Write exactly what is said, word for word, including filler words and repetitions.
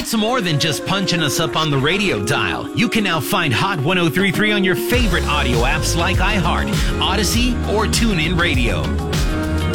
It's more than just punching us up on the radio dial. You can now find Hot ten thirty-three on your favorite audio apps like iHeart, Odyssey, or TuneIn Radio.